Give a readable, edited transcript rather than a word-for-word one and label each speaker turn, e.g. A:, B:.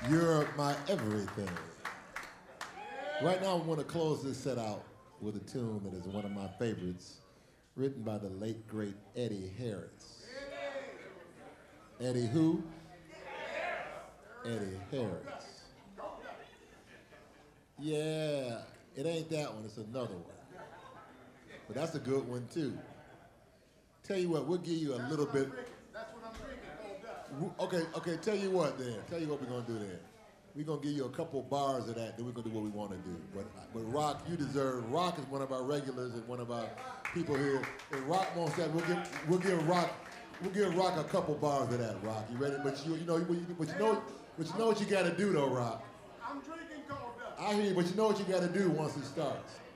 A: You're my everything. Right now, I want to close this set out with a tune that is one of my favorites, written by the late, great Eddie Harris. Eddie who? Eddie Harris. Yeah, it ain't that one, it's another one. But that's a good one, too. Tell you what, we'll give you a little bit. Okay, tell you what then. Tell you what we're going to do then. We're going to give you a couple bars of that, then we're going to do what we want to do. But Rock, you deserve. Rock is one of our regulars and one of our people here. If Rock wants that, we'll give Rock a couple bars of that, Rock. You ready? But you know what you got to do though, Rock.
B: I'm drinking cold up.
A: I hear you, but you know what you got to do once it starts.